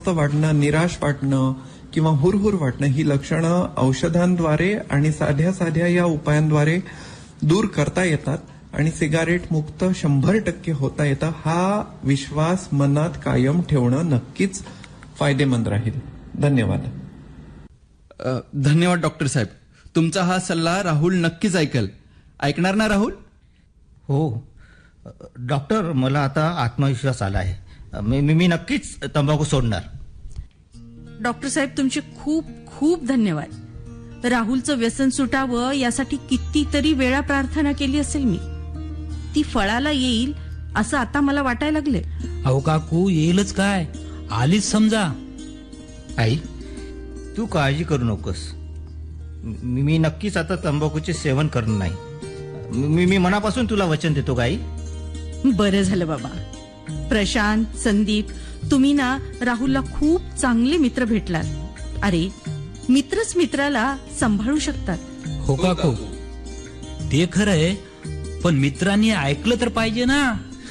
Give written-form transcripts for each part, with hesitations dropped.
वाटणं, निराश वाटणं किंवा हुरहुर वाटणं ही लक्षणं औषधांद्वारे आणि साध्या साध्या या उपायांद्वारे दूर करता येतात आणि सिगारेट मुक्त 100% होता येतं. हा विश्वास मनात कायम ठेवणं नक्कीच फायदेमंद राहील. धन्यवाद. धन्यवाद डॉक्टर साहेब. तुमचा हा सल्ला राहुल नक्कीच ऐकेल. ऐकणार ना राहुल? हो डॉक्टर, मला आता आत्मविश्वास आला आहे. मी नक्कीच तंबाखू सोडणार. डॉक्टर साहेब, तुमचे खूप खूप धन्यवाद. राहुलचं व्यसन सुटावं यासाठी कितीतरी वेळा प्रार्थना केली असेल मी. ती फळाला येईल असं आता मला वाटायला लागले. अहो काकू, येईलच काय, आलीच समजा. आई, तू काळजी करू नकोस. मी नक्कीच आता तंबाखूचे सेवन करणार नाही. मी मनापासून तुला वचन देतो का आई? बरं झालं बाबा. प्रशांत, संदीप, तुम्ही ना राहुलला खूप चांगले मित्र भेटलात. अरे, मित्रच मित्राला सांभाळू शकतात. हो काकू, ते खरं आहे, पण मित्रांनी ऐकलं तर पाहिजे ना.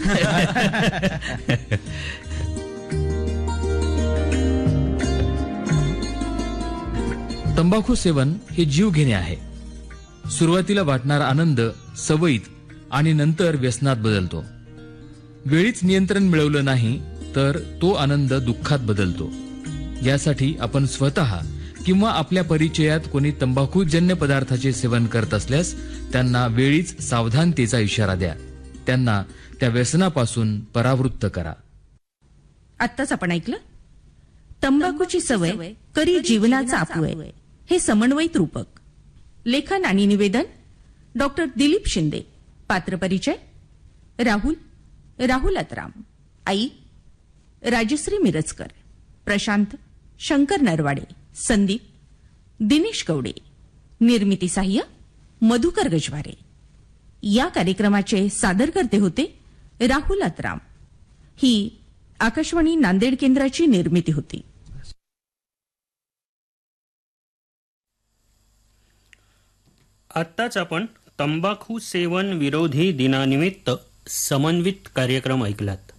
तंबाखू सेवन हे जीव घेणे आहे. सुरुवातीला वाटणारा आनंद सवयीत आणि नंतर व्यसनात बदलतो. वेळीच नियंत्रण मिळवलं नाही तर तो आनंद दुःखात बदलतो. यासाठी आपण स्वतः किंवा आपल्या परिचयात कोणी तंबाखूजन्य पदार्थाचे सेवन करत असल्यास त्यांना वेळीच सावधानतेचा इशारा द्या. त्यांना त्या व्यसनापासून परावृत्त करा. आत्ताच आपण ऐकलं, तंबाखूची सवय करी जीवनाचा अपव्यय, हे समन्वयित रूपक. लेखन आणि निवेदन डॉक्टर दिलीप शिंदे. पात्र परिचय राहुल अतराम. आई राजश्री मिरजकर. प्रशांत शंकर नरवाडे. संदीप दिनेश कवडे. निर्मिती सहाय्य मधुकर गजवारे. या कार्यक्रमाचे सादरकर्ते होते राहुल अतराम. ही आकाशवाणी नांदेड केंद्राची निर्मिती होती. आत्ताच आपण तंबाखू सेवन विरोधी दिनानिमित्त समन्वित कार्यक्रम ऐकलात.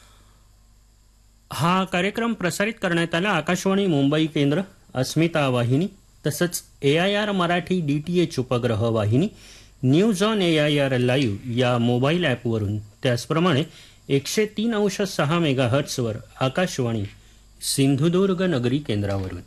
हा कार्यक्रम प्रसारित करण्यात आला आकाशवाणी मुंबई केंद्र, अस्मिता वाहिनी तसंच AIR मराठी DTH उपग्रह वाहिनी, न्यूज ऑन AIR लाईव्ह या मोबाईल ॲपवरून, त्याचप्रमाणे 103.6 मेगाहर्ट्झवर आकाशवाणी सिंधुदुर्ग नगरी केंद्रावरून.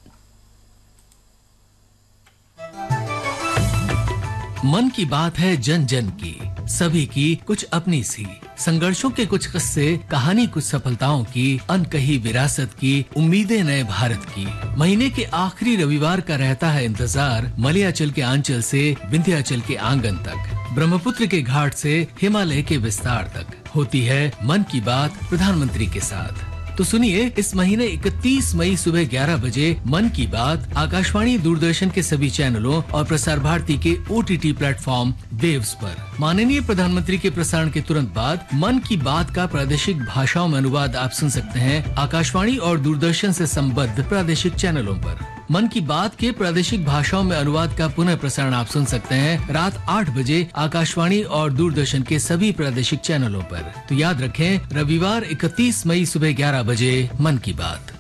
मन की बात है जन जन की, सभी की कुछ अपनी सी. संघर्षों के कुछ किस्से, कहानी कुछ सफलताओं की, अनकही विरासत की, उम्मीदें नए भारत की. महीने के आखिरी रविवार का रहता है इंतजार. मलयाचल के आंचल से विंध्याचल के आंगन तक, ब्रह्मपुत्र के घाट से हिमालय के विस्तार तक होती है मन की बात प्रधानमंत्री के साथ. तो सुनिए, इस महीने 31 मई सुबह 11 बजे मन की बात आकाशवाणी, दूरदर्शन के सभी चैनलों और प्रसार भारती के OTT प्लेटफॉर्म वेव्स पर. माननीय प्रधानमंत्री के प्रसारण के तुरंत बाद मन की बात का प्रादेशिक भाषाओं में अनुवाद आप सुन सकते हैं आकाशवाणी और दूरदर्शन से संबद्ध प्रादेशिक चैनलों पर. मन की बात के प्रादेशिक भाषाओं में अनुवाद का पुनः प्रसारण आप सुन सकते हैं रात 8 बजे आकाशवाणी और दूरदर्शन के सभी प्रादेशिक चैनलों पर. तो याद रखें, रविवार 31 मई सुबह 11 बजे मन की बात.